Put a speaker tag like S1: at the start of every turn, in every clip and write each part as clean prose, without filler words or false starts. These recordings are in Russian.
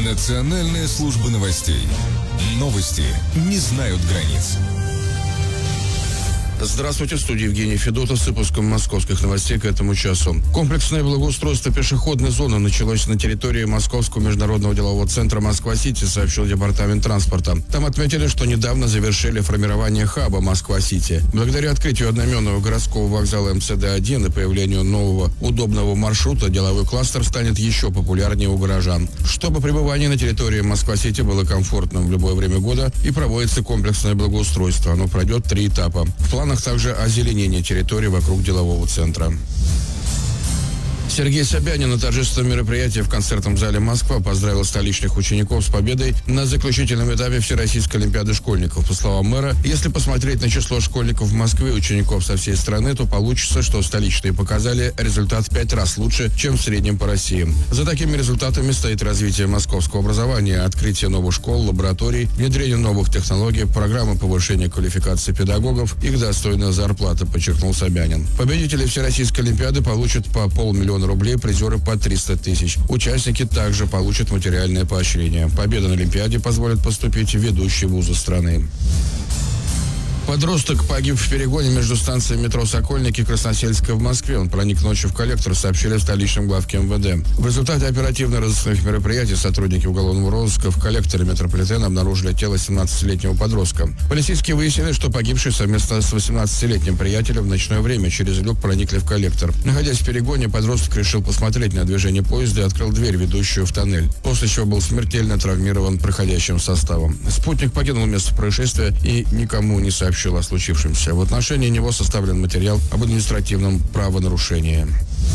S1: Национальная служба новостей. Новости не знают границ.
S2: Здравствуйте, в студии Евгений Федотов с выпуском московских новостей к этому часу. Комплексное благоустройство пешеходной зоны началось на территории Московского международного делового центра «Москва-Сити», сообщил департамент транспорта. Там отметили, что недавно завершили формирование хаба «Москва-Сити». Благодаря открытию одноименного городского вокзала МЦД-1 и появлению нового удобного маршрута, деловой кластер станет еще популярнее у горожан. Чтобы пребывание на территории Москва-Сити было комфортным в любое время года, и проводится комплексное благоустройство. Оно пройдет 3 этапа. В планах также озеленение территории вокруг делового центра. Сергей Собянин на торжественном мероприятии в концертном зале «Москва» поздравил столичных учеников с победой на заключительном этапе Всероссийской олимпиады школьников. По словам мэра, если посмотреть на число школьников в Москве и учеников со всей страны, то получится, что столичные показали результат в 5 раз лучше, чем в среднем по России. За такими результатами стоит развитие московского образования, открытие новых школ, лабораторий, внедрение новых технологий, программы повышения квалификации педагогов, их достойная зарплата, подчеркнул Собянин. Победители Всероссийской олимпиады получат по 500 000 рублей, призеры по 300 000. Участники также получат материальное поощрение. Победа на Олимпиаде позволит поступить в ведущие вузы страны. Подросток погиб в перегоне между станциями метро «Сокольники» и «Красносельская» в Москве. Он проник ночью в коллектор, сообщили в столичном главке МВД. В результате оперативно-розыскных мероприятий сотрудники уголовного розыска в коллекторе метрополитена обнаружили тело 17-летнего подростка. Полицейские выяснили, что погибший совместно с 18-летним приятелем в ночное время через люк проникли в коллектор. Находясь в перегоне, подросток решил посмотреть на движение поезда и открыл дверь, ведущую в тоннель, после чего был смертельно травмирован проходящим составом. Спутник покинул место происшествия и никому не сообщил о случившемся. В отношении него составлен материал об административном правонарушении.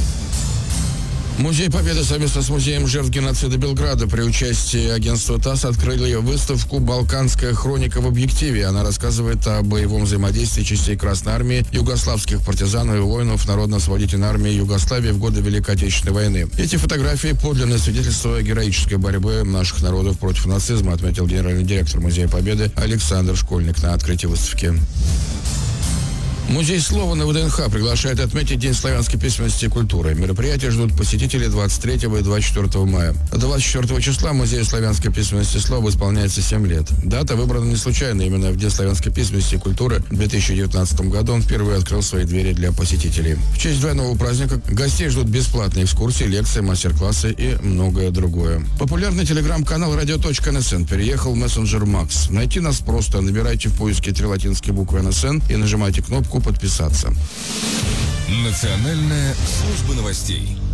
S2: Музей Победы совместно с Музеем жертв геноцида Белграда при участии агентства ТАСС открыли выставку «Балканская хроника в объективе». Она рассказывает о боевом взаимодействии частей Красной Армии, югославских партизан и воинов Народно-освободительной армии Югославии в годы Великой Отечественной войны. Эти фотографии – подлинное свидетельство героической борьбы наших народов против нацизма, отметил генеральный директор Музея Победы Александр Школьник на открытии выставки. Музей слова на ВДНХ приглашает отметить День славянской письменности и культуры. Мероприятия ждут посетителей 23 и 24 мая. 24 числа Музею славянской письменности и слова исполняется 7 лет. Дата выбрана не случайно. Именно в День славянской письменности и культуры в 2019 году он впервые открыл свои двери для посетителей. В честь двойного праздника гостей ждут бесплатные экскурсии, лекции, мастер-классы и многое другое. Популярный телеграм-канал «Радио.НСН» переехал в мессенджер Макс. Найти нас просто. Набирайте в поиске 3 латинские буквы «НСН» и нажимайте кнопку «Подписаться».
S1: Национальная служба новостей.